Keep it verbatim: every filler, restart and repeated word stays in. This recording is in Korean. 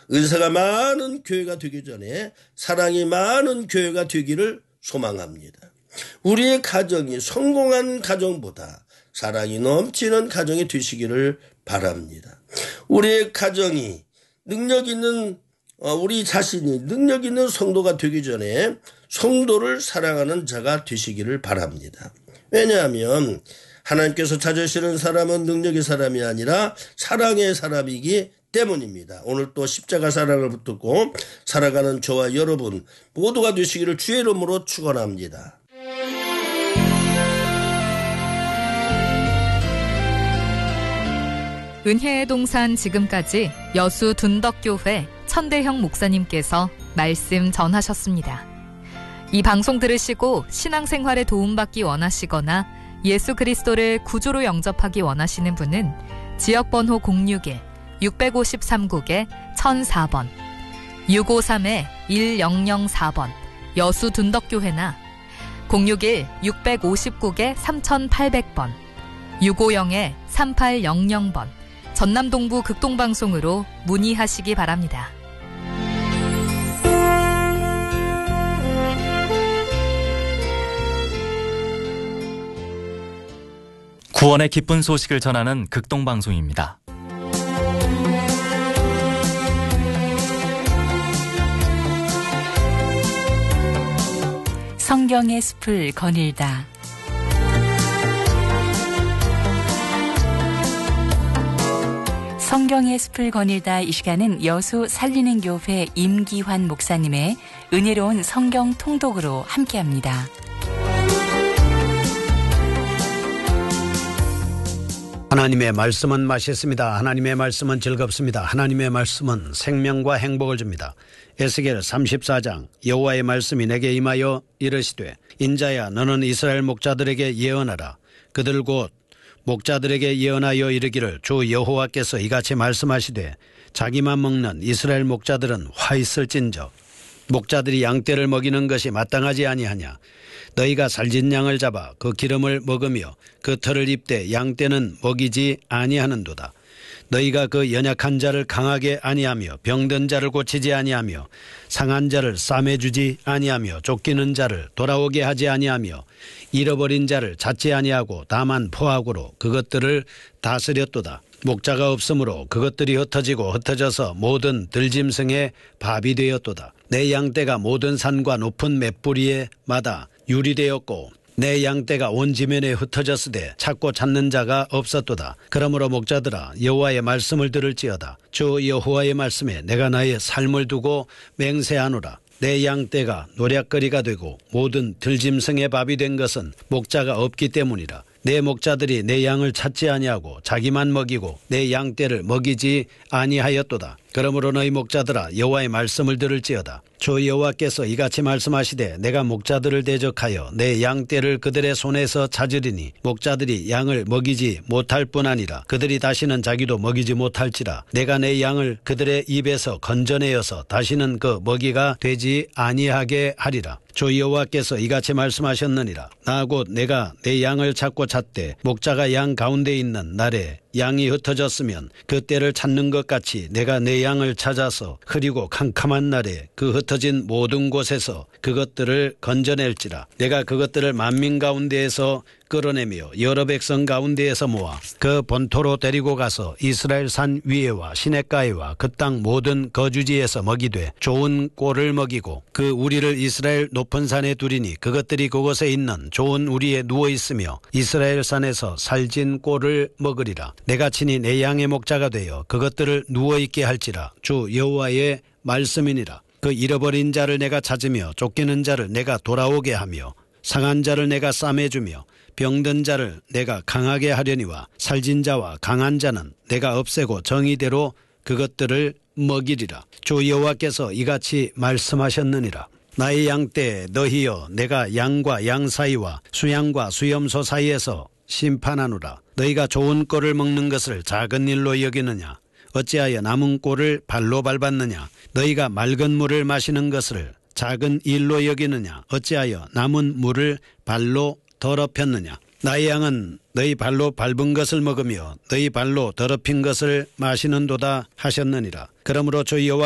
은사가 많은 교회가 되기 전에 사랑이 많은 교회가 되기를 소망합니다. 우리의 가정이 성공한 가정보다 사랑이 넘치는 가정이 되시기를 바랍니다. 우리의 가정이 능력 있는 우리 자신이 능력 있는 성도가 되기 전에 성도를 사랑하는 자가 되시기를 바랍니다. 왜냐하면 하나님께서 찾으시는 사람은 능력의 사람이 아니라 사랑의 사람이기 때문입니다. 오늘 또 십자가 사랑을 붙들고 살아가는 저와 여러분 모두가 되시기를 주의 이름으로 축원합니다. 은혜의 동산 지금까지 여수 둔덕교회 천대형 목사님께서 말씀 전하셨습니다. 이 방송 들으시고 신앙생활에 도움받기 원하시거나 예수 그리스도를 구주로 영접하기 원하시는 분은 지역번호 공육 육오삼 국에 천사 번 육오삼 일공공사 번 여수 둔덕교회나 공육일 육오공 국에 삼팔공 번 육오공 삼팔공공 번 전남동부 극동방송으로 문의하시기 바랍니다. 구원의 기쁜 소식을 전하는 극동방송입니다. 성경의 숲을 거닐다. 성경의 숲을 거닐다. 이 시간은 여수 살리는 교회 임기환 목사님의 은혜로운 성경 통독으로 함께합니다. 하나님의 말씀은 맛있습니다. 하나님의 말씀은 즐겁습니다. 하나님의 말씀은 생명과 행복을 줍니다. 에스겔 삼십사 장 여호와의 말씀이 내게 임하여 이르시되 인자야 너는 이스라엘 목자들에게 예언하라. 그들 곧 목자들에게 예언하여 이르기를 주 여호와께서 이같이 말씀하시되 자기만 먹는 이스라엘 목자들은 화 있을진저 목자들이 양떼를 먹이는 것이 마땅하지 아니하냐. 너희가 살진 양을 잡아 그 기름을 먹으며 그 털을 입되 양떼는 먹이지 아니하는도다. 너희가 그 연약한 자를 강하게 아니하며 병든 자를 고치지 아니하며 상한 자를 싸매주지 아니하며 쫓기는 자를 돌아오게 하지 아니하며 잃어버린 자를 찾지 아니하고 다만 포악으로 그것들을 다스렸도다. 목자가 없으므로 그것들이 흩어지고 흩어져서 모든 들짐승의 밥이 되었도다. 내 양떼가 모든 산과 높은 맷뿌리에 마다 유리되었고 내 양떼가 온 지면에 흩어졌으되 찾고 찾는 자가 없었도다. 그러므로 목자들아 여호와의 말씀을 들을지어다. 주 여호와의 말씀에 내가 나의 삶을 두고 맹세하노라. 내 양떼가 노략거리가 되고 모든 들짐승의 밥이 된 것은 목자가 없기 때문이라. 내 목자들이 내 양을 찾지 아니하고 자기만 먹이고 내 양떼를 먹이지 아니하였도다. 그러므로 너희 목자들아 여호와의 말씀을 들을지어다. 주 여호와께서 이같이 말씀하시되 내가 목자들을 대적하여 내 양떼를 그들의 손에서 찾으리니 목자들이 양을 먹이지 못할 뿐 아니라 그들이 다시는 자기도 먹이지 못할지라. 내가 내 양을 그들의 입에서 건져내어서 다시는 그 먹이가 되지 아니하게 하리라. 주 여호와께서 이같이 말씀하셨느니라. 나 곧 내가 내 양을 찾고 찾되 목자가 양 가운데 있는 날에 양이 흩어졌으면 그 때를 찾는 것 같이 내가 내 양을 찾아서 흐리고 캄캄한 날에 그 흩어진 모든 곳에서 그것들을 건져낼지라. 내가 그것들을 만민 가운데에서 끌어내며 여러 백성 가운데에서 모아 그 본토로 데리고 가서 이스라엘 산 위에와 시냇가에와 그 땅 모든 거주지에서 먹이되 좋은 꼴을 먹이고 그 우리를 이스라엘 높은 산에 두리니 그것들이 그곳에 있는 좋은 우리에 누워있으며 이스라엘 산에서 살진 꼴을 먹으리라. 내가 친히 내 양의 목자가 되어 그것들을 누워있게 할지라. 주 여호와의 말씀이니라. 그 잃어버린 자를 내가 찾으며 쫓기는 자를 내가 돌아오게 하며 상한 자를 내가 싸매주며 병든 자를 내가 강하게 하려니와 살진 자와 강한 자는 내가 없애고 정의대로 그것들을 먹이리라. 주 여호와께서 이같이 말씀하셨느니라. 나의 양떼 너희여 내가 양과 양 사이와 수양과 수염소 사이에서 심판하노라. 너희가 좋은 꼴을 먹는 것을 작은 일로 여기느냐. 어찌하여 남은 꼴을 발로 밟았느냐. 너희가 맑은 물을 마시는 것을 작은 일로 여기느냐. 어찌하여 남은 물을 발로 더럽혔느냐. 나의 양은 너희 발로 밟은 것을 먹으며 너희 발로 더럽힌 것을 마시는도다 하셨느니라. 그러므로 주 여호와